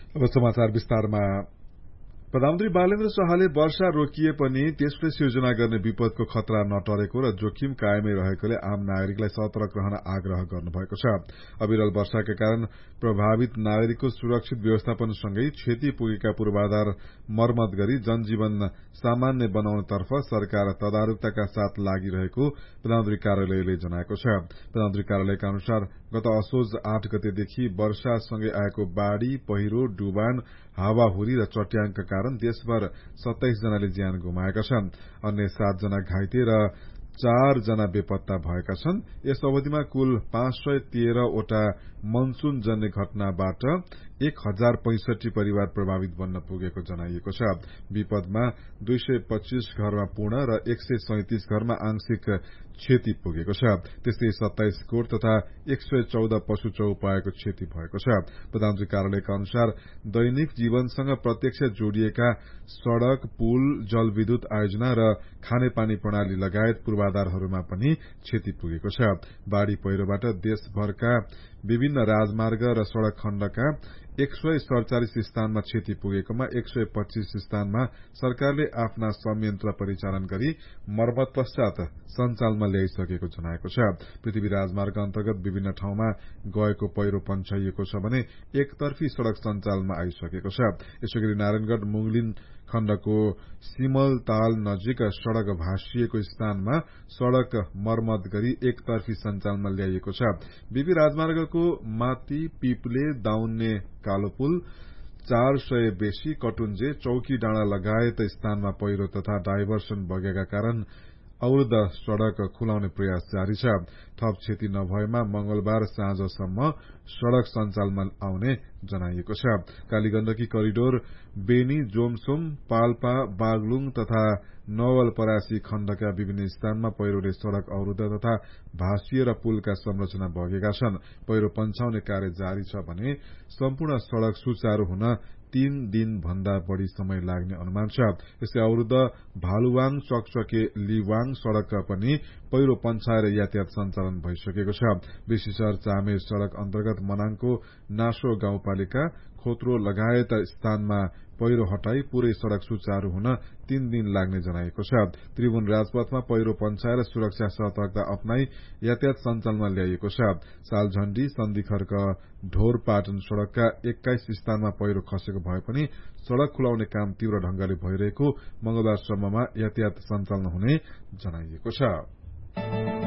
अब समाचार विस्तारमा। प्रधानमन्त्री बालेन्द्र शाहले वर्षा रोकिए पनि त्यसले सिर्जना गर्ने विपदको खतरा नटरेको र जोखिम कायमै रहेकोले आम नागरिकलाई सतर्क रहन आग्रह गर्नुभएको छ। अविरल वर्षाका कारण प्रभावित नागरिकको सुरक्षित व्यवस्थापनसँगै क्षति पुगेका पूर्वाधार मर्मत गरी जनजीवन सामान्य बनाउनतर्फ सरकार तदारुकताका साथ लागिरहेको प्रधानमन्त्री कार्यालयले जनाएको छ। प्रधानमन्त्री कार्यालयका अनुसार गत असोज 8 गतेदेखि वर्षासँगै आएको बाढ़ी, पहिरो, डुबान, हावाहुरी र चट्याङका कारण देशभर 27 जनाले ज्यान गुमाएका छन्। अन्य 7 जना घाइते र 4 जना बेपत्ता भएका छन्। यस अवधिमा कुल 513 वटा मनसूनजन्य घटनाबाट 1065 परिवार प्रभावित बन्न पुगेको जनाइएको छ। विपदमा 225 घरमा पूर्ण र 137 घरमा आंशिक क्षति पुगेको छ। त्यस्तै 27 कोट तथा 114 पशु चौपायाको क्षति भएको छ। प्रधानमन्त्री कार्यालयका अनुसार दैनिक जीवनसँग प्रत्यक्ष जोडिएका सड़क, पुल, जलविद्युत आयोजना र खानेपानी प्रणाली लगायत पूर्वाधारहरूमा पनि क्षति पुगेको छ। बाढ़ी पहिरोबाट देशभरका विभिन्न राजमार्ग र सड़क खण्डका 147 स्थानमा क्षति पुगेकोमा 125 स्थानमा सरकारले आफ्ना संयन्त्र परिचालन गरी मर्मत पश्चात सञ्चालनमा ल्याइसकेको जनाएको छ। पृथ्वी राजमार्ग अन्तर्गत विभिन्न ठाउँमा गएको पहिरो पन्छाइएको छ भने एकतर्फी सड़क सञ्चालनमा आइसकेको छ। यसैगरी नारायणगढ़ मुंगलिन खण्डको सिमलताल नजिक सड़क भाँसिएको स्थानमा सड़क मर्मत गरी एकतर्फी सञ्चालनमा ल्याइएको छ। बीबी राजमार्गको माती, पिप्ले, दाउन्ने कालोपुल, 400 बेसी, कटुन्जे, चौकी डाँडा लगायत स्थानमा पहिरो तथा डाइभर्सन बगेका कारण अवरुद्ध सड़क खुलाउने प्रयास जारी छ। थप क्षति नभएमा मंगलबार साँझसम्म सड़क सञ्चालनमा आउने जनाइएको छ। कालीगण्डकी करिडोर बेनी, जोमसोम, पाल्पा, बागलुङ तथा नवलपरासी खण्डका विभिन्न स्थानमा पहिरोले सड़क अवरुद्ध तथा भाँसिएर पुलका संरचना बगेका छन्। पहिरो पन्छाउने कार्य जारी छ भने सम्पूर्ण सड़क सुचारू हुन 3 दिन भन्दा बढ़ी समय लाग्ने अनुमान छ। यसै अवरुद्ध भालुवाङ चकचके लिवाङ सड़क पनि पहिरो पन्छाएर यातायात सञ्चालन भइसकेको छ। विशेषर चामे सड़क अन्तर्गत मनाङको नासो गाउँपालिका, खोत्रो लगायत स्थानमा पहिरो हटाई पूरै सड़क सुचारू हुन 3 दिन लाग्ने जनाइएको छ। त्रिभुवन राजपथमा पहिरो पन्छाएर सुरक्षा सतर्कता अपनाई यातायात सञ्चालनमा ल्याइएको छ। सालझण्डी, सन्धिखर्क, ढोरपाटन सड़कका 21 स्थानमा पहिरो खसेको भए पनि सड़क खुलाउने काम तीव्र ढंगले भइरहेको मंगलबारसम्ममा यातायात सञ्चालन हुने जनाइएको छ।